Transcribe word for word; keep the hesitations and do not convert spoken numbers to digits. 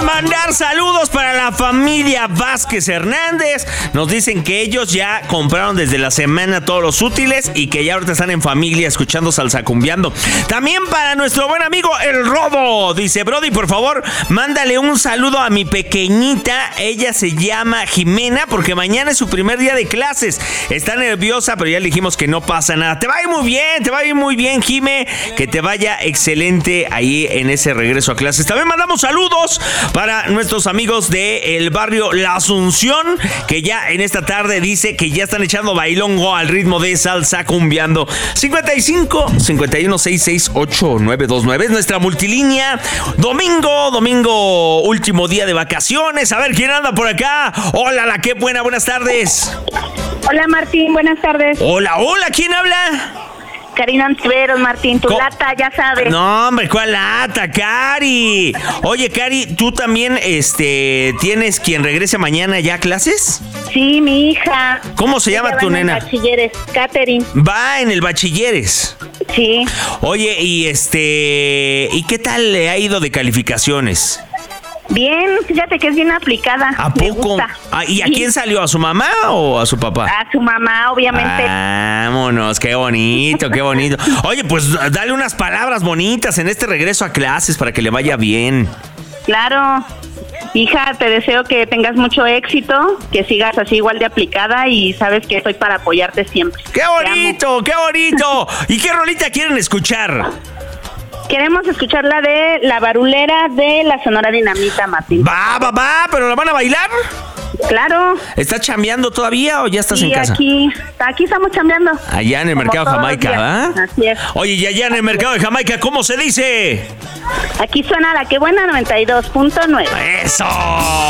mandar saludos para la familia Vázquez Hernández. Nos dicen que ellos ya compraron desde la semana todos los útiles y que ya ahorita están en familia escuchando Salsacumbiando. También para nuestro buen amigo El Rodo. Dice, Brody, por favor, mándale un saludo a mi pequeñita. Ella se llama Jimena porque mañana es su primer día de clases. Está nerviosa, pero ya le dijimos que no pasa nada. Te va a ir muy bien, te va a ir muy bien, Jime. Que te vaya excelente ahí en ese regreso a clases. También mandamos saludos para nuestros amigos del barrio La Asunción, que ya en esta tarde dice que ya están echando bailongo al ritmo de Salsacumbiando. cincuenta y cinco, cincuenta y uno, sesenta y seis, ochenta y nueve veintinueve es nuestra multilínea. Domingo, domingo, último día de vacaciones. A ver quién anda por acá. Hola, la qué buena, buenas tardes. Hola, Martín, buenas tardes. Hola, hola, ¿quién habla? Karina Antiveros, Martín, tu Co- lata, ya sabes. No, hombre, ¿cuál lata, Cari? Oye, Cari, ¿tú también este, tienes quien regrese mañana ya a clases? Sí, mi hija. ¿Cómo se llama tu nena? Bachilleres, Catherine. Va en el bachilleres. Sí. Oye, y este, ¿y qué tal le ha ido de calificaciones? Bien, fíjate que es bien aplicada. ¿A poco? Ah, ¿y a quién salió? ¿A su mamá o a su papá? A su mamá, obviamente. Vámonos, qué bonito, qué bonito. Oye, pues dale unas palabras bonitas en este regreso a clases para que le vaya bien. Claro. Hija, te deseo que tengas mucho éxito, que sigas así igual de aplicada y sabes que estoy para apoyarte siempre. ¡Qué bonito, qué bonito! ¿Y qué rolita quieren escuchar? Queremos escuchar la de La Barulera de la Sonora Dinamita, Martín. Va, va, va, ¿pero la van a bailar? Claro. ¿Estás chambeando todavía o ya estás sí, en casa? aquí, aquí estamos chambeando. Allá en el Como mercado de Jamaica, ¿verdad? Así es. Oye, y allá en el mercado de Jamaica, ¿cómo se dice? Aquí suena La Que Buena noventa y dos punto nueve. ¡Eso!